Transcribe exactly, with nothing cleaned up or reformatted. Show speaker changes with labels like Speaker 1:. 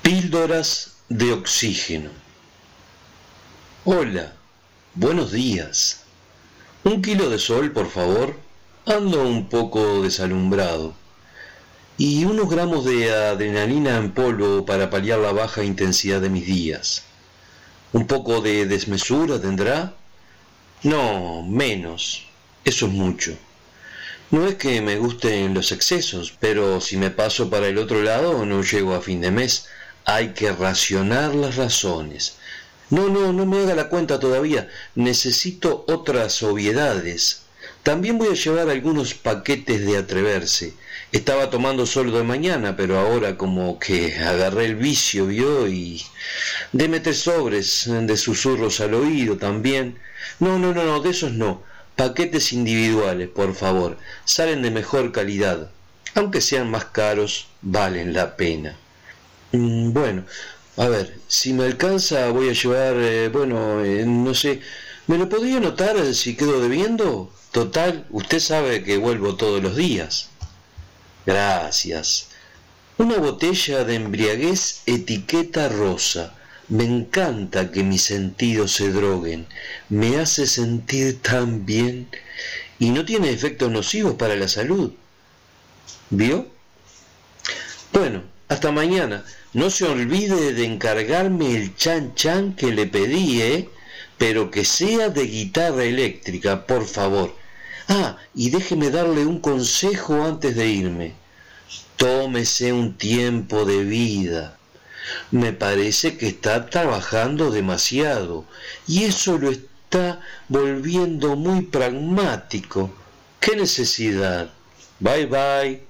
Speaker 1: Píldoras de oxígeno. Hola, buenos días. Un kilo de sol, por favor. Ando un poco desalumbrado. Y unos gramos de adrenalina en polvo para paliar la baja intensidad de mis días. ¿Un poco de desmesura tendrá? No, menos. Eso es mucho. No es que me gusten los excesos, pero si me paso para el otro lado no llego a fin de mes. Hay que racionar las razones. No, no, no me haga la cuenta todavía. Necesito otras obviedades. También voy a llevar algunos paquetes de atreverse. Estaba tomando sol de mañana, pero ahora como que agarré el vicio, ¿vio? Y de meter sobres de susurros al oído también. No, no, no, no, de esos no. Paquetes individuales, por favor. Salen de mejor calidad. Aunque sean más caros, valen la pena. Bueno, a ver, si me alcanza voy a llevar, eh, bueno, eh, no sé, ¿me lo podría anotar si quedo debiendo? Total, usted sabe que vuelvo todos los días. Gracias. Una botella de embriaguez etiqueta rosa. Me encanta que mis sentidos se droguen. Me hace sentir tan bien y no tiene efectos nocivos para la salud. ¿Vio? Bueno, hasta mañana. No se olvide de encargarme el chan chan que le pedí, ¿eh? Pero que sea de guitarra eléctrica, por favor. Ah, y déjeme darle un consejo antes de irme. Tómese un tiempo de vida. Me parece que está trabajando demasiado y eso lo está volviendo muy pragmático. ¿Qué necesidad? Bye bye.